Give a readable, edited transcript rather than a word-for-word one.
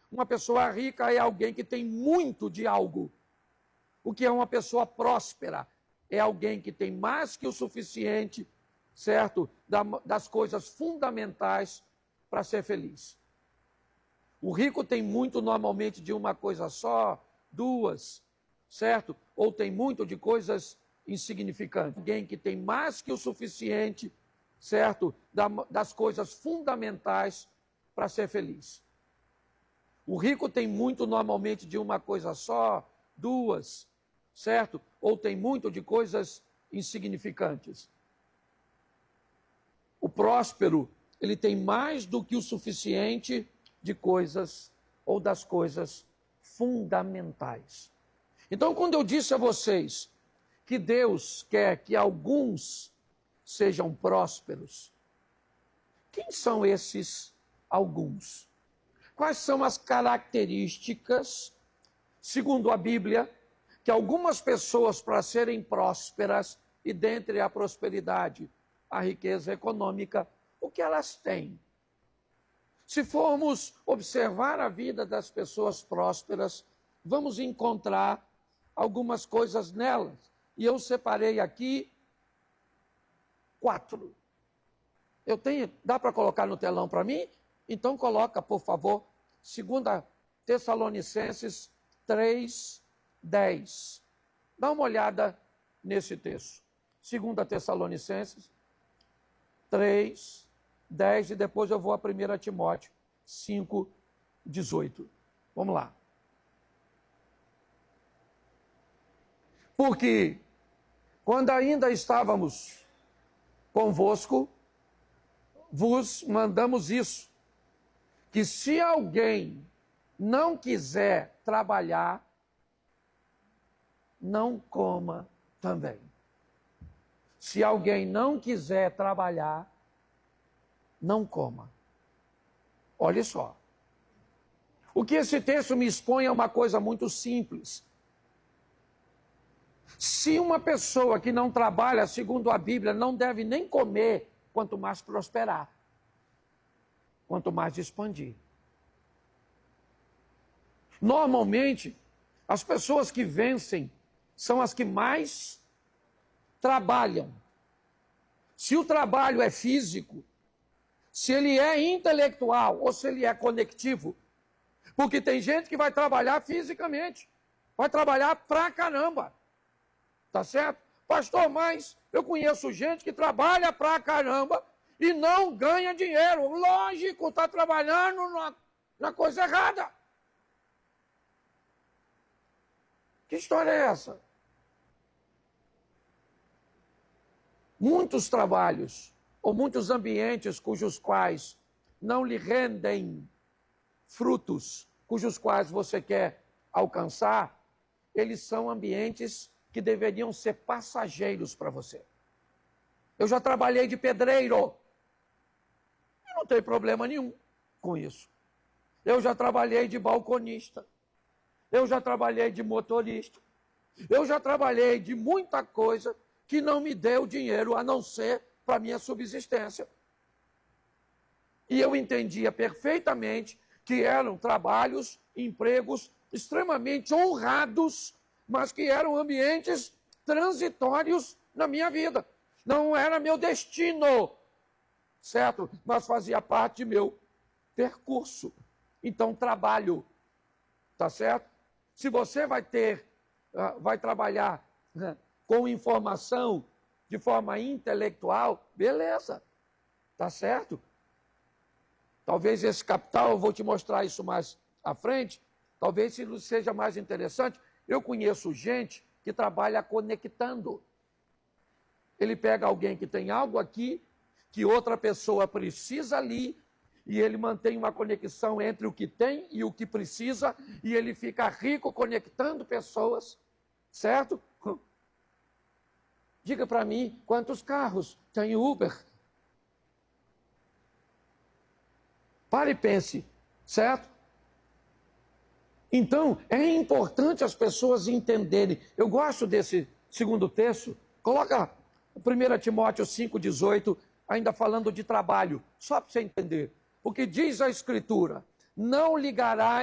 Uma pessoa rica é alguém que tem muito de algo. O que é uma pessoa próspera? É alguém que tem mais que o suficiente, certo? Das coisas fundamentais para ser feliz. O rico tem muito normalmente de uma coisa só, duas, certo? Ou tem muito de coisas insignificantes. Alguém que tem mais que o suficiente, certo? Das coisas fundamentais para ser feliz. O rico tem muito normalmente de uma coisa só, duas, certo? Ou tem muito de coisas insignificantes. O próspero, ele tem mais do que o suficiente de coisas ou das coisas fundamentais. Então, quando eu disse a vocês que Deus quer que alguns sejam prósperos, quem são esses alguns? Quais são as características, segundo a Bíblia, que algumas pessoas, para serem prósperas, e dentre a prosperidade, a riqueza econômica, o que elas têm? Se formos observar a vida das pessoas prósperas, vamos encontrar algumas coisas nelas. E eu separei aqui 4. Dá para colocar no telão para mim? Então coloca, por favor, 2 Tessalonicenses 3:10. Dá uma olhada nesse texto. 2 Tessalonicenses 3:10 e depois eu vou a 1 Timóteo 5:18. Vamos lá. Porque quando ainda estávamos convosco, vos mandamos isso, que se alguém não quiser trabalhar, não coma também. Se alguém não quiser trabalhar, não coma. Olha só. O que esse texto me expõe é uma coisa muito simples. Se uma pessoa que não trabalha, segundo a Bíblia, não deve nem comer, quanto mais prosperar, quanto mais expandir. Normalmente, as pessoas que vencem são as que mais trabalham. Se o trabalho é físico, se ele é intelectual ou se ele é conectivo, porque tem gente que vai trabalhar fisicamente, vai trabalhar pra caramba, tá certo? Pastor, mas eu conheço gente que trabalha pra caramba e não ganha dinheiro. Lógico, está trabalhando na coisa errada. Que história é essa? Muitos trabalhos ou muitos ambientes cujos quais não lhe rendem frutos, cujos quais você quer alcançar, eles são ambientes que deveriam ser passageiros para você. Eu já trabalhei de pedreiro e não tem problema nenhum com isso. Eu já trabalhei de balconista. Eu já trabalhei de motorista. Eu já trabalhei de muita coisa que não me deu dinheiro a não ser para minha subsistência. E eu entendia perfeitamente que eram trabalhos, empregos extremamente honrados, mas que eram ambientes transitórios na minha vida. Não era meu destino, certo? Mas fazia parte do meu percurso. Então, trabalho, tá certo? Se você vai trabalhar com informação de forma intelectual, beleza, tá certo? Talvez esse capital, eu vou te mostrar isso mais à frente, talvez isso seja mais interessante. Eu conheço gente que trabalha conectando. Ele pega alguém que tem algo aqui, que outra pessoa precisa ali, e ele mantém uma conexão entre o que tem e o que precisa, e ele fica rico conectando pessoas, certo? Diga para mim, quantos carros tem Uber? Pare e pense, certo? Então, é importante as pessoas entenderem. Eu gosto desse segundo texto. Coloca 1 Timóteo 5,18, ainda falando de trabalho, só para você entender. Porque diz a Escritura, não ligará